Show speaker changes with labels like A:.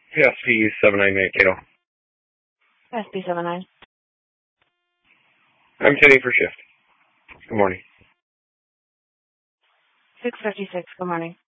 A: SP798 Cato.
B: SP79.
A: I'm 10 for shift. Good morning.
B: 6:56. Good morning.